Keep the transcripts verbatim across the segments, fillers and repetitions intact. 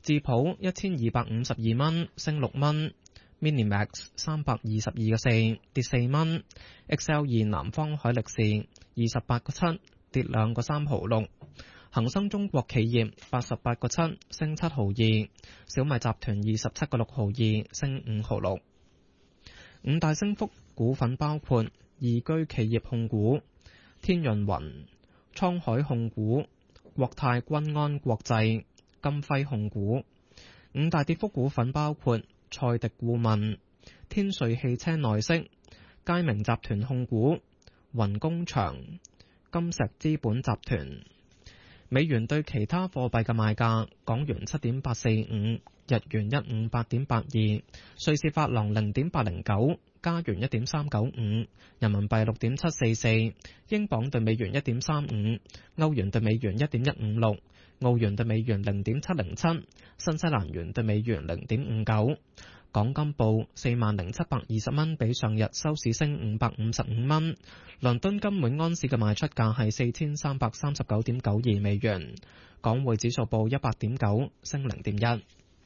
智普一千二百五十二蚊，升六蚊。Minimax 三百二十二個四，跌四蚊。X L 二南方海力士二十八個七，跌兩個三毫六。恒生中國企業八十八個七，升七毫二。小米集團二十七個六毫二，升五毫六。五大升幅股份包括易居企業控股、天潤雲、滄海控股、國泰君安國際、金輝控股。五大跌幅股份包括賽迪顧問、天瑞汽車內飾、佳明集團控股、雲工場、金石資本集團。美元對其他貨幣嘅賣價：港元七點八四五，日元一五八點八二，瑞士法郎零點八零九，加元一點三九五，人民幣六點七四四，英鎊對美元一點三五，歐元對美元一點一五六，澳元對美元零點七零七，新西蘭元對美元零點五九。港金報四萬零七百二十蚊，比上日收市升五百五十五蚊。倫敦金每安士嘅賣出價係四千三百三十九點九二美元。港匯指數報一百點九，升零點一。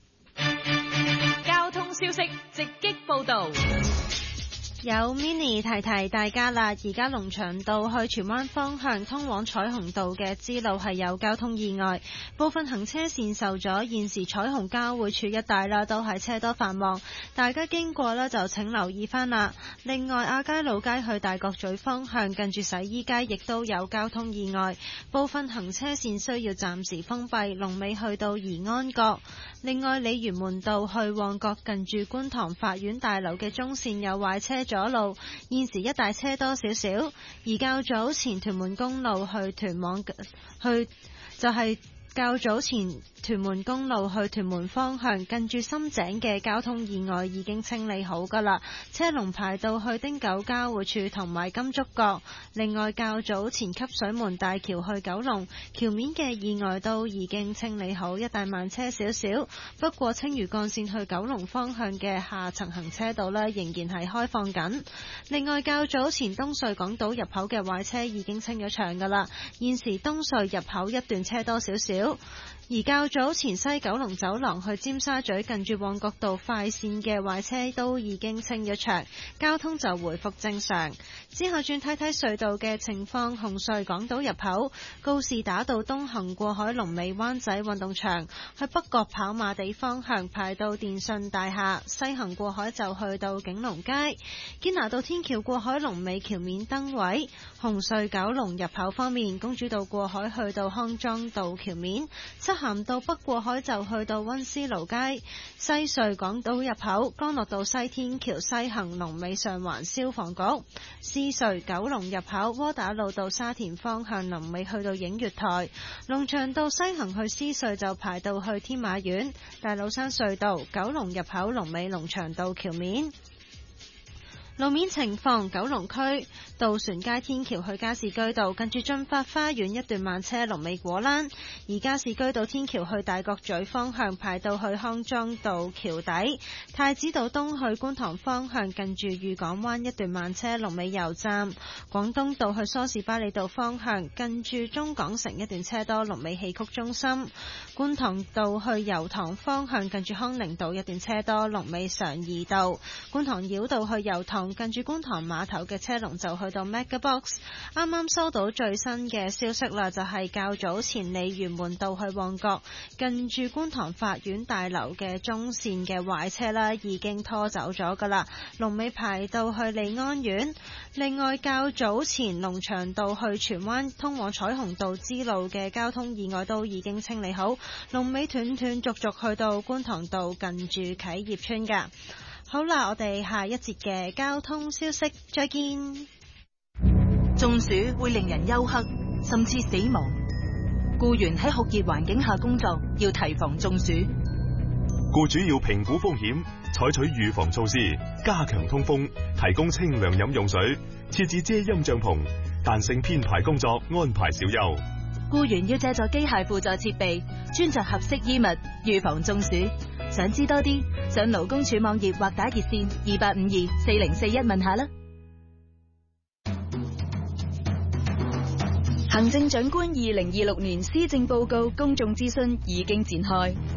交通消息直擊報道。 有 mini 提提大家啦，而家龍翔道去荃灣方向通往彩虹道嘅支路係有交通意外，部分行車線受阻，現時彩虹交匯處一帶啦都係車多繁忙，大家經過呢就請留意翻啦。另外亞皆老街去大角咀方向近住洗衣街亦都有交通意外，部分行車線需要暫時封閉，龍尾去到怡安閣。另外鯉魚門道去旺角近住觀塘法院大樓嘅中線有壞車阻路，現時一帶車多少少。而較早前屯門公路去屯網去就係、是、較早前屯門公路去屯門方向近住深井嘅交通意外已經清理好㗎啦，車龍排到去汀九交匯處同埋金竹角。另外較早前汲水門大橋去九龍橋面嘅意外都已經清理好，一帶慢車少少。不過青嶼幹線去九龍方向嘅下層行車道呢仍然係開放緊。另外較早前東隧港島入口嘅壞車已經清咗場㗎啦，現時東隧入口一段車多少少。而較早前西九龍走廊去尖沙咀近住旺角道快線嘅壞車都已經清咗場，交通就回復正常。之後轉睇睇隧道嘅情況，紅隧港島入口告士打道東行過海龍尾灣仔運動場，去北角跑馬地方向排到電訊大廈，西行過海就去到景隆街。堅拿道天橋過海龍尾橋面燈位。紅隧九龍入口方面，公主道過海去到康莊道橋面，漆咸道北過海就去到溫思勞街。西隧港島入口干諾道西天橋西行龍尾上環消防局。獅隧九龍入口窩打老道沙田方向龍尾去到映月台。龍翔道西行去獅隧就排到去天馬苑。大老山隧道九龍入口龍尾龍翔道橋面。路面情況，九龍區渡船街天橋去加士居道近住駿發花園一段慢車龍尾果欄，而加士居道天橋去大角咀方向排到去康莊道橋底。太子道東去觀塘方向近住裕港灣一段慢車龍尾油站。廣東道去梳士巴利道方向近住中港城一段車多龍尾戲曲中心。觀塘道去油塘方向近住康寧道一段車多龍尾常怡道。觀塘繞道去油塘近住觀塘碼頭嘅車龍就去到 MegaBox。 啱啱收到最新嘅消息啦，就係較早前鯉魚門道去旺角近住觀塘法院大樓嘅中線嘅壞車啦，已經拖走咗噶啦，龍尾排到去利安苑。另外較早前龍翔道去荃灣通往彩虹道支路嘅交通意外都已經清理好，龍尾斷斷續續去到觀塘道近住啟業村噶。好啦，我哋下一節嘅交通消息再見。 中暑會令人休克，甚至死亡。僱員喺酷熱環境下工作，要提防中暑。 僱主要評估風險，採取預防措施，加強通風，提供清涼飲用水，設置遮陰帳篷，彈性編排工作，安排小休。 僱員要借助機械輔助設備，穿着合適衣物，預防中暑。想知多啲，上勞工處網頁或打熱線二八五二四零四一問下啦。行政長官二零二六年施政報告公眾諮詢已經展開，